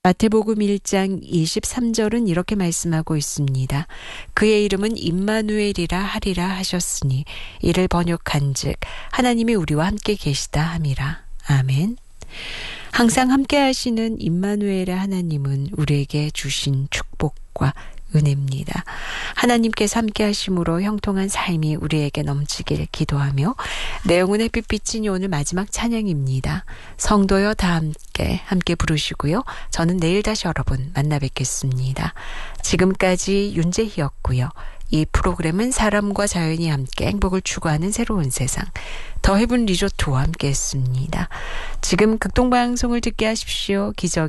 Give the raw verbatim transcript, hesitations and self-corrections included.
마태복음 일 장 이십삼 절은 이렇게 말씀하고 있습니다. 그의 이름은 임마누엘이라 하리라 하셨으니 이를 번역한즉 하나님이 우리와 함께 계시다 함이라. 아멘. 항상 함께 하시는 임마누엘의 하나님은 우리에게 주신 축복과 은혜입니다. 하나님께서 함께 하심으로 형통한 삶이 우리에게 넘치길 기도하며 내용은 햇빛비치니 오늘 마지막 찬양입니다. 성도여 다 함께 함께 부르시고요. 저는 내일 다시 여러분 만나 뵙겠습니다. 지금까지 윤재희였고요. 이 프로그램은 사람과 자연이 함께 행복을 추구하는 새로운 세상 더 헤븐 리조트와 함께했습니다. 지금 극동방송을 듣게 하십시오. 기적